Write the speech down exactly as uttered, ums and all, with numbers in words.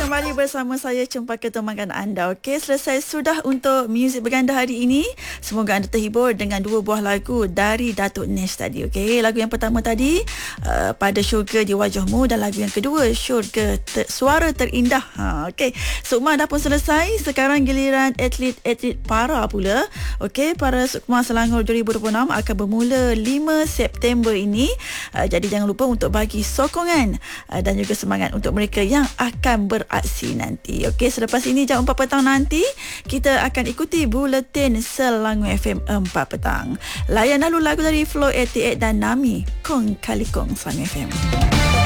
kembali bersama saya Cempaka temankan anda. Okey, selesai sudah untuk muzik berganda hari ini. Semoga anda terhibur dengan dua buah lagu dari Datuk Nesh tadi. Okey, lagu yang pertama tadi uh, Pada Syurga di Wajahmu, dan lagu yang kedua Syurga ter, Suara Terindah. Ha, okey, Sukma dah pun selesai. Sekarang giliran atlet-atlet para pula. Okey, para Sukma Selangor dua ribu dua puluh enam akan bermula lima September ini. Uh, jadi jangan lupa untuk bagi sokongan uh, dan juga semangat untuk mereka yang akan beraksi nanti. Okey, selepas ini jam empat petang nanti kita akan ikuti buletin Selangor F M empat petang. Layan dahulu lagu dari Flow lapan puluh lapan dan Nami, Kong Kali Kong Selangor F M.